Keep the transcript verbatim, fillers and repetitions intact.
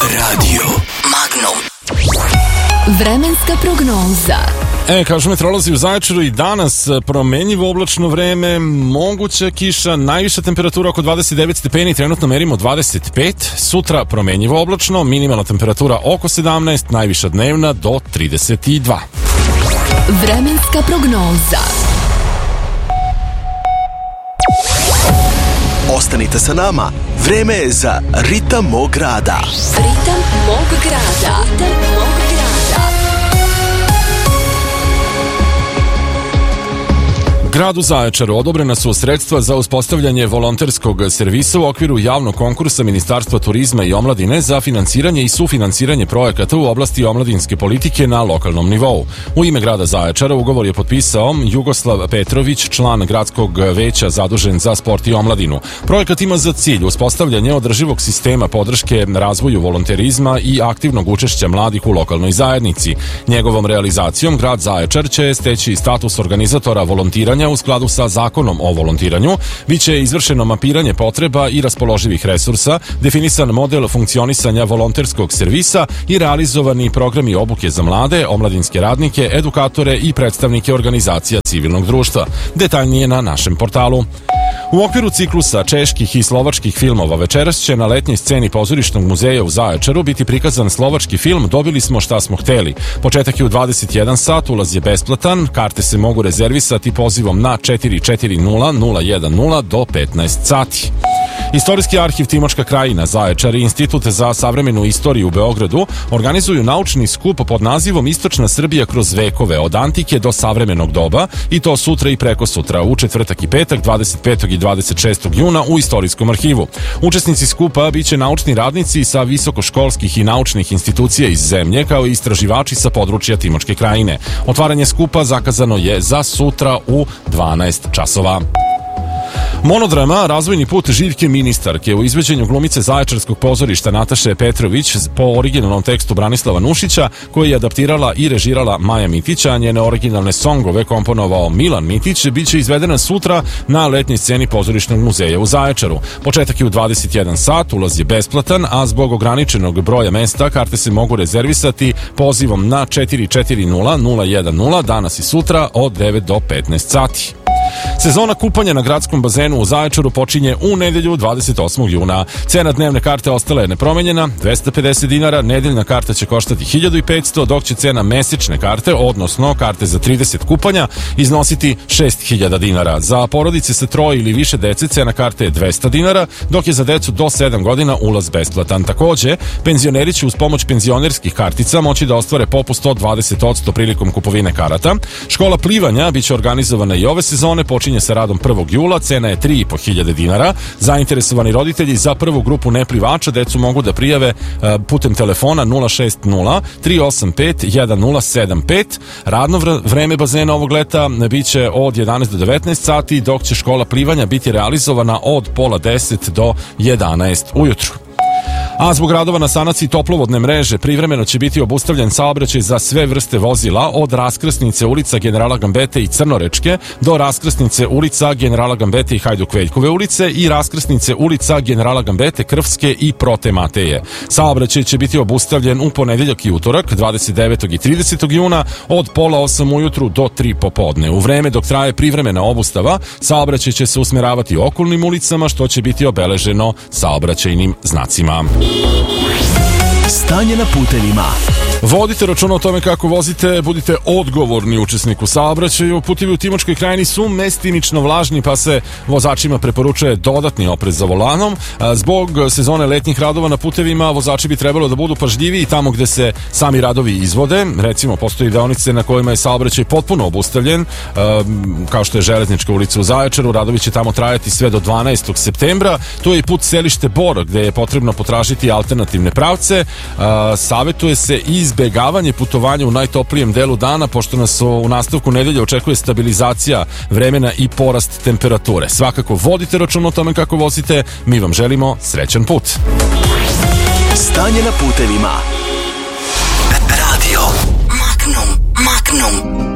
Radio Magnum. Vremenska prognoza. E, kažu meteorolozi u Zaječaru i danas promenjivo oblačno vreme, moguća kiša, najviša temperatura oko dvadeset devet stepeni, trenutno merimo dvadeset pet, sutra promenjivo oblačno, minimalna temperatura oko sedamnaest, najviša dnevna do trideset dva. Vremenska prognoza. Ostanite sa nama, vreme je za Ritam mog grada. Ritam mog grada. Ritam mog grada. Gradu Zaječaru odobrena su sredstva za uspostavljanje volonterskog servisa u okviru javnog konkursa Ministarstva turizma i omladine za finansiranje i sufinansiranje projekata u oblasti omladinske politike na lokalnom nivou. U ime grada Zaječara ugovor je potpisao Jugoslav Petrović, član gradskog veća zadužen za sport i omladinu. Projekat ima za cilj uspostavljanje održivog sistema podrške razvoju volonterizma i aktivnog učešća mladih u lokalnoj zajednici. Njegovom realizacijom grad Zaječar će steći status organizatora volontiranja u skladu sa zakonom o volontiranju, biće izvršeno mapiranje potreba i raspoloživih resursa, definisan model funkcionisanja volonterskog servisa i realizovani programi obuke za mlade, omladinske radnike, edukatore i predstavnike organizacija civilnog društva. Detaljnije na našem portalu. U okviru ciklusa čeških i slovačkih filmova večeras će na letnjoj sceni Pozorišnog muzeja u Zaječaru biti prikazan slovački film Dobili smo šta smo hteli. Početak je u dvadeset jedan sat, ulaz je besplatan, karte se mogu rezervisati pozivom na četiri četiri nula nula jedan nula do petnaest sati. Istorijski arhiv Timočka krajina, Zaječar i Institut za savremenu istoriju u Beogradu organizuju naučni skup pod nazivom Istočna Srbija kroz vekove, od antike do savremenog doba, i to sutra i preko sutra, u četvrtak i petak, dvadeset petog i dvadeset šestog juna u Istorijskom arhivu. Učesnici skupa biće naučni radnici sa visokoškolskih i naučnih institucija iz zemlje, kao i istraživači sa područja Timočke krajine. Otvaranje skupa zakazano je za sutra u dvanaest časova. Monodrama Razvojni put Živke ministarke u izvođenju glumice Zaječarskog pozorišta Nataše Petrović po originalnom tekstu Branislava Nušića, koji je adaptirala i režirala Maja Mitić, a njene originalne songove komponovao Milan Mitić, biće izvedena sutra na letnjoj sceni Pozorišnog muzeja u Zaječaru. Početak je u dvadeset jedan sat, ulaz je besplatan, a zbog ograničenog broja mesta karte se mogu rezervisati pozivom na četiri četiri nula nula jedan nula danas i sutra od devet do petnaest sati. Sezona kupanja na gradskom bazenu u Zaječaru počinje u nedelju dvadeset osmog juna. Cena dnevne karte ostala je nepromenjena, dvesta pedeset dinara, nedeljna karta će koštati hiljadu petsto, dok će cena mesečne karte, odnosno karte za trideset kupanja, iznositi šest hiljada dinara. Za porodice sa troje ili više dece cena karte je dvesta dinara, dok je za decu do sedam godina ulaz besplatan. Takođe, penzioneri će uz pomoć penzionerskih kartica moći da ostvare popust od dvadeset posto prilikom kupovine karata. Škola plivanja biće organizovana i ove sezone, počinje sa radom prvog jula, cena je tri i po hiljade dinara. Zainteresovani roditelji za prvu grupu neplivača decu mogu da prijave putem telefona nula šest nula tri osam pet jedan nula sedam pet. Radno vreme bazena ovog leta biće od jedanaest do devetnaest sati, dok će škola plivanja biti realizovana od pola deset do jedanaest ujutru. A zbog radova na sanaciji toplovodne mreže privremeno će biti obustavljen saobraćaj za sve vrste vozila od raskrsnice ulica Generala Gambete i Crnorečke do raskrsnice ulica Generala Gambete i Hajduk Veljkove ulice i raskrsnice ulica Generala Gambete, Krvske i Prote Mateje. Saobraćaj će biti obustavljen u ponedeljak i utorak dvadeset devetog i tridesetog juna od pola osam ujutru do tri popodne. U vreme dok traje privremena obustava, saobraćaj će se usmeravati okolnim ulicama, što će biti obeleženo saobraćajnim znacima. Stanje na putevima. Vodite računa o tome kako vozite, budite odgovorni učesnik u saobraćaju. Putevi u Timočkoj krajini su mestimično vlažni, pa se vozačima preporučuje dodatni oprez za volanom. Zbog sezone letnjih radova na putevima, vozači bi trebalo da budu pažljiviji tamo gde se sami radovi izvode. Recimo, postoji deonice na kojima je saobraćaj potpuno obustavljen, kao što je Železnička ulica u Zaječaru. Radovi će tamo trajati sve do dvanaestog septembra. To je i put selište Bor, gde je potrebno potražiti alternativne pravce. Savetuje se i izbegavanje putovanja u najtoplijem delu dana, pošto nas u nastavku nedelje očekuje stabilizacija vremena i porast temperature. Svakako vodite računa o tome kako vozite, mi vam želimo srećan put. Stanje na putevima. Radio Magnum, Magnum.